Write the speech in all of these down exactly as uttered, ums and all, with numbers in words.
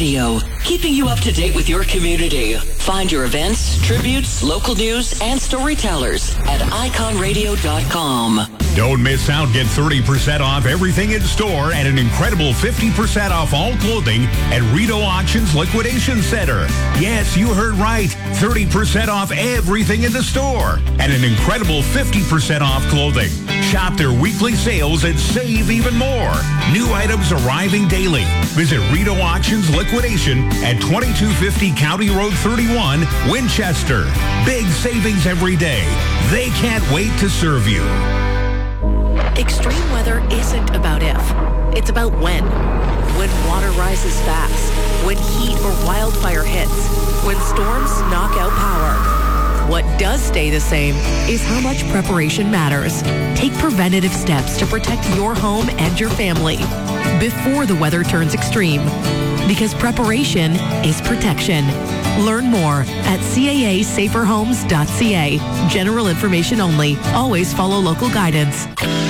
Radio, keeping you up to date with your community. Find your events, tributes, local news, and storytellers at icon radio dot com. Don't miss out. Get thirty percent off everything in store and an incredible fifty percent off all clothing at Rito Auctions Liquidation Center. Yes, you heard right. thirty percent off everything in the store and an incredible fifty percent off clothing. Shop their weekly sales and save even more. New items arriving daily. Visit Rito Auctions Liquidation at twenty-two fifty County Road thirty-one, Winchester. Big savings every day. They can't wait to serve you. Extreme weather isn't about if, it's about when. When water rises fast, when heat or wildfire hits, when storms knock out power. What does stay the same is how much preparation matters. Take preventative steps to protect your home and your family before the weather turns extreme. Because preparation is protection. Learn more at C A A safer homes dot C A. General information only. Always follow local guidance.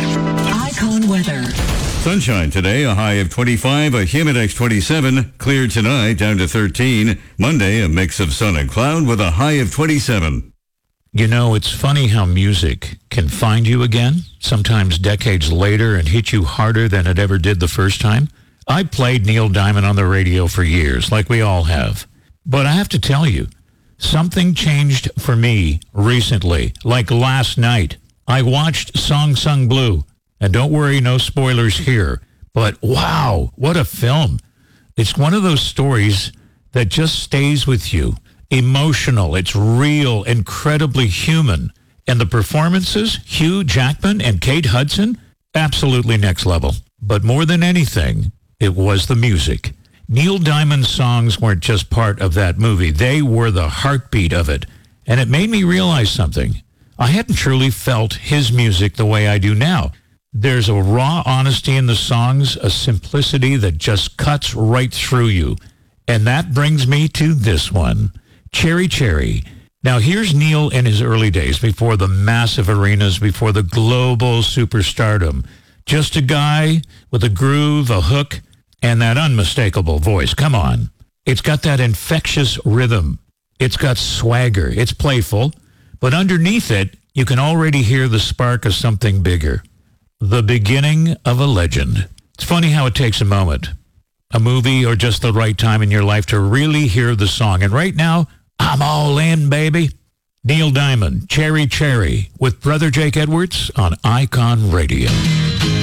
Icon Weather. Sunshine today, a high of twenty-five, a humidex twenty-seven. Clear tonight, down to thirteen. Monday, a mix of sun and cloud with a high of twenty-seven. You know, it's funny how music can find you again, sometimes decades later, and hit you harder than it ever did the first time. I played Neil Diamond on the radio for years, like we all have. But I have to tell you, something changed for me recently, like last night. I watched Song Sung Blue. And don't worry, no spoilers here. But wow, what a film. It's one of those stories that just stays with you. Emotional, it's real, incredibly human. And the performances, Hugh Jackman and Kate Hudson, absolutely next level. But more than anything, it was the music. Neil Diamond's songs weren't just part of that movie. They were the heartbeat of it. And it made me realize something. I hadn't truly felt his music the way I do now. There's a raw honesty in the songs, a simplicity that just cuts right through you. And that brings me to this one, Cherry Cherry. Now, here's Neil in his early days, before the massive arenas, before the global superstardom. Just a guy with a groove, a hook, and that unmistakable voice. Come on. It's got that infectious rhythm. It's got swagger. It's playful. But underneath it, you can already hear the spark of something bigger. The beginning of a legend. It's funny how it takes a moment, a movie, or just the right time in your life to really hear the song. And right now, I'm all in, baby. Neil Diamond, Cherry Cherry, with Brother Jake Edwards on Icon Radio.